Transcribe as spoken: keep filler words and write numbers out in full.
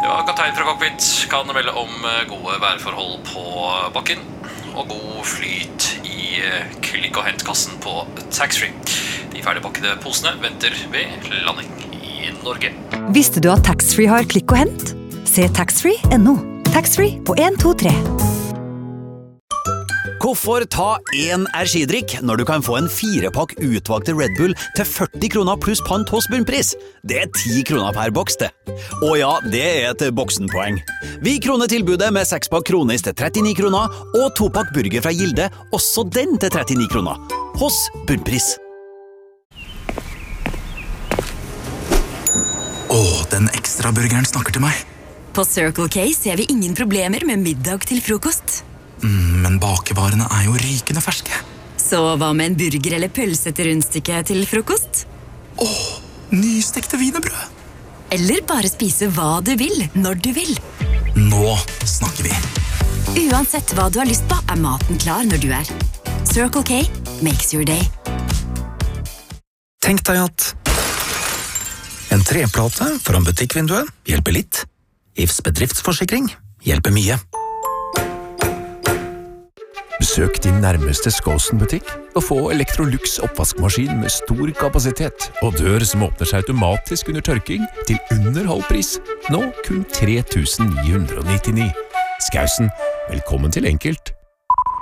Ja, kaptein fra cockpit kan melde om gode værforhold på bakken og god flyt i klikk- og hentkassen på taxfree. De ferdigpakkede posene venter ved landing i Norge. Visste du at taxfree har klikk og hent? Se taxfree punktum no. Taxfree på en to tre. Hvorfor ta en energidrikk når du kan få en firepakk utvalgte Red Bull til førti kroner pluss pant hos bunnpris? Det er ti kroner per boks, det. Og ja, det er et boksenpoeng. Vi kroner tilbudet med sekspakk kronis til trettini kroner, og topakk burger fra Gilde, også den til trettini kroner. Hos bunnpris. Åh, den ekstra burgeren snakker til meg. På Circle K ser vi ingen problemer med middag til frokost. Mm, men bakevarene er jo rykende ferske. Så hva med en burger eller pølse til rundstykke til frokost? Åh, nystekte wienerbrød. Eller bare spise hva du vil, når du vil. Nå snakker vi. Uansett hva du har lyst på, er maten klar når du er. Circle K makes your day. Tenk deg at en treplate foran butikkvinduet hjelper litt. I F S bedriftsforsikring hjelper mye. Besøk din nærmeste Skåsen-butikk og få Electrolux oppvaskmaskin med stor kapasitet og dør som åpner seg automatisk under tørking til under halv pris. Nå kun tre tusen ni hundre nittini. Skausen, velkommen til enkelt.